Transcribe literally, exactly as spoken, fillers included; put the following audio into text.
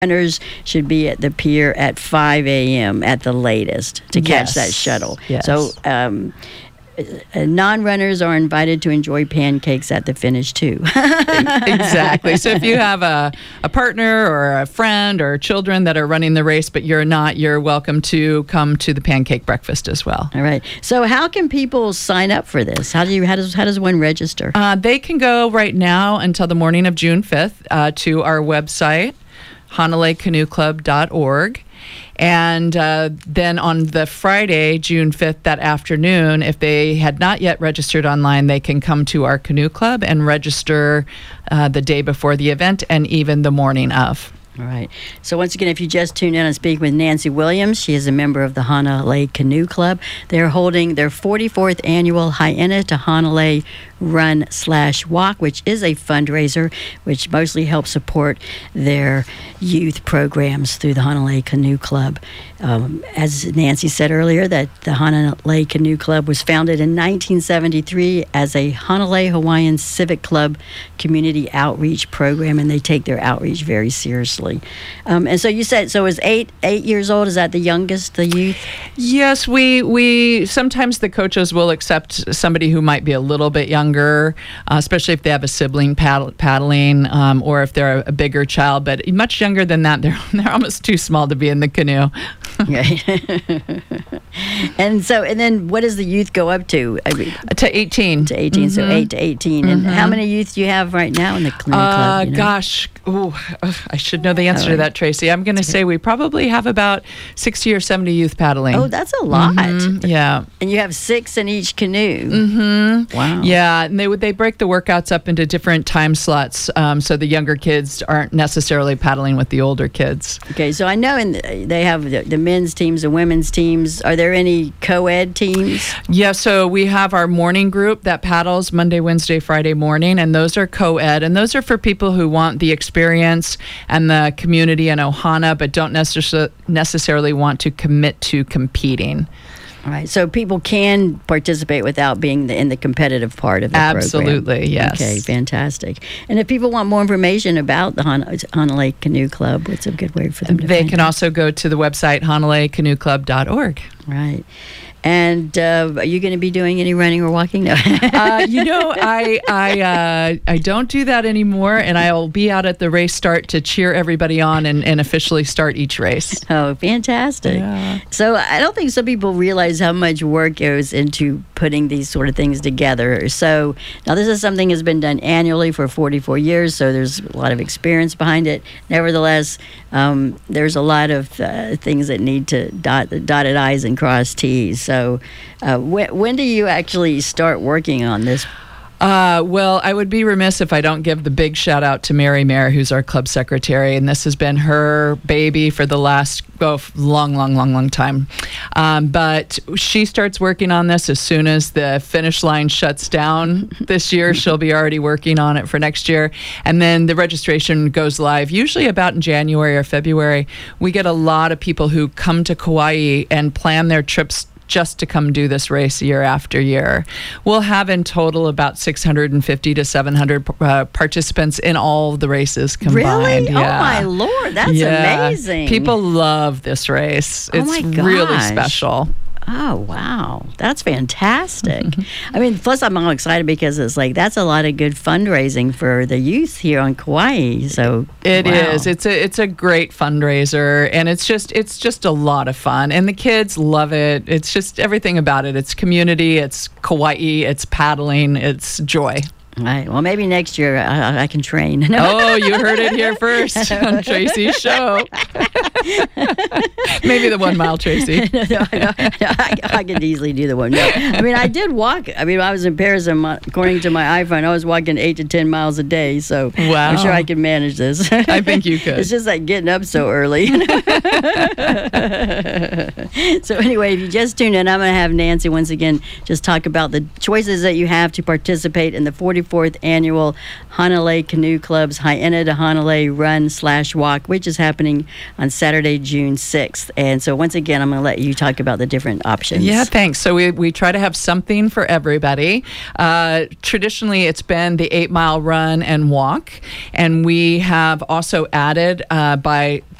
runners should be at the pier at five a.m. at the latest to catch Yes. that shuttle. Yes. So um, uh, non-runners are invited to enjoy pancakes at the finish too. Exactly. So if you have a, a partner or a friend or children that are running the race, but you're not, you're welcome to come to the pancake breakfast as well. All right. So how can people sign up for this? How do you? How does how does one register? Uh, they can go right now until the morning of June fifth uh, to our website, Hanalei Canoe Club dot org. And uh, then on the Friday, June fifth, that afternoon, if they had not yet registered online, they can come to our canoe club and register uh, the day before the event and even the morning of. All right. So once again, if you just tuned in, I'm speaking with Nancy Williams. She is a member of the Hanalei Canoe Club. They're holding their forty-fourth annual Hyena to Hanalei Run slash Walk, which is a fundraiser which mostly helps support their youth programs through the Hanalei Canoe Club. Um, as Nancy said earlier, that the Hanalei Canoe Club was founded in nineteen seventy-three as a Hanalei Hawaiian Civic Club community outreach program, and they take their outreach very seriously. Um, and so you said, so is eight eight years old? Is that the youngest, the youth? Yes, we we sometimes the coaches will accept somebody who might be a little bit younger, uh, especially if they have a sibling paddle, paddling, um, or if they're a, a bigger child. But much younger than that, they're they're almost too small to be in the canoe. Right. And so, and then what does the youth go up to? I mean, to eighteen. to eighteen, Mm-hmm. so eight to eighteen. And how many youth do you have right now in the canoe Uh, club? you know? Gosh, ooh, ugh, I should know the answer All to right. that, Tracy. I'm going to say we probably have about sixty or seventy youth paddling. Oh, that's a lot. Mhm, yeah. And you have six in each canoe. Mm-hmm. Wow. Yeah, and they would they break the workouts up into different time slots, um, so the younger kids aren't necessarily paddling with the older kids. Okay, so I know in the, they have the, the men's teams, the women's teams. Are there any co-ed teams? Yeah, so we have our morning group that paddles Monday, Wednesday, Friday morning, and those are co-ed, and those are for people who want the experience and the community in Ohana, but don't necess- necessarily want to commit to competing. All right, so people can participate without being the, in the competitive part of the program. Absolutely, yes. Okay, fantastic. And if people want more information about the Han- Hanalei Canoe Club, what's a good way for them to They find can out? also go to the website, Hanalei Canoe Club dot org. Right. And uh, are you going to be doing any running or walking? No. Uh, you know, I I uh, I don't do that anymore, and I'll be out at the race start to cheer everybody on and, and officially start each race. Oh, fantastic. Yeah. So I don't think some people realize how much work goes into putting these sort of things together. So now this is something that's been done annually for forty-four years, so there's a lot of experience behind it. Nevertheless, um, there's a lot of uh, things that need to dot dotted I's and cross T's. So uh, when, when do you actually start working on this? Uh, well, I would be remiss if I don't give the big shout out to Mary Mayer, who's our club secretary, and this has been her baby for the last oh, long, long, long, long time. Um, but she starts working on this as soon as the finish line shuts down this year. She'll be already working on it for next year. And then the registration goes live, usually about in January or February. We get a lot of people who come to Kauai and plan their trips just to come do this race year after year. We'll have in total about six hundred fifty to seven hundred uh, participants in all the races combined. Really? Yeah. Oh, my Lord. That's Yeah. amazing. People love this race. Oh, It's my really gosh. special. Oh, wow. That's fantastic. I mean, plus I'm all excited because it's like, that's a lot of good fundraising for the youth here on Kauai. So It is. wow. It's a it's a great fundraiser, and it's just it's just a lot of fun, and the kids love it. It's just everything about it. It's community. It's Kauai. It's paddling. It's joy. All right. Well, maybe next year I, I can train. Oh, you heard it here first on Tracy's show. Maybe the one mile, Tracy. no, no, no, I, I could easily do the one. No, I mean, I did walk. I mean, I was in Paris, and my, according to my iPhone, I was walking eight to ten miles a day. So Wow. I'm sure I can manage this. I think you could. It's just like getting up so early. So anyway, if you just tuned in, I'm going to have Nancy once again just talk about the choices that you have to participate in the forty forty-fourth Annual Hanalei Canoe Club's Hyena to Hanalei Run slash Walk, which is happening on Saturday, June sixth. And so once again, I'm going to let you talk about the different options. Yeah, thanks. So we, we try to have something for everybody. Uh, traditionally, it's been the eight-mile run and walk. And we have also added uh, by